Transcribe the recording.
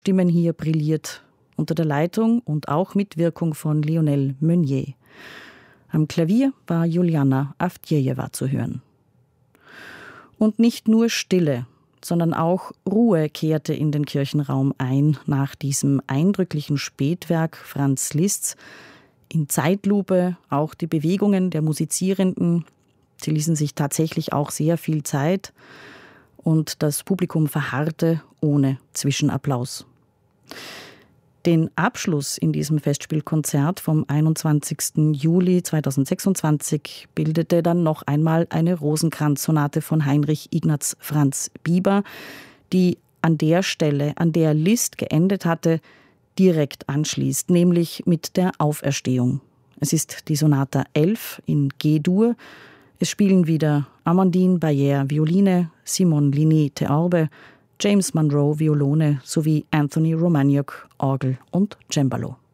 Stimmen hier brilliert, unter der Leitung und auch Mitwirkung von Lionel Meunier. Am Klavier war Juliana Avdjejewa zu hören. Und nicht nur Stille, sondern auch Ruhe kehrte in den Kirchenraum ein nach diesem eindrücklichen Spätwerk Franz Liszts. In Zeitlupe auch die Bewegungen der Musizierenden. Sie ließen sich tatsächlich auch sehr viel Zeit und das Publikum verharrte ohne Zwischenapplaus. Den Abschluss in diesem Festspielkonzert vom 21. Juli 2026 bildete dann noch einmal eine Rosenkranz-Sonate von Heinrich Ignaz Franz Bieber, die an der Stelle, an der Liszt geendet hatte, direkt anschließt, nämlich mit der Auferstehung. Es ist die Sonata 11 in G-Dur. Es spielen wieder Amandine Bayer Violine, Simon Linné Theorbe, James Monroe Violone sowie Anthony Romagnoc Orgel und Cembalo.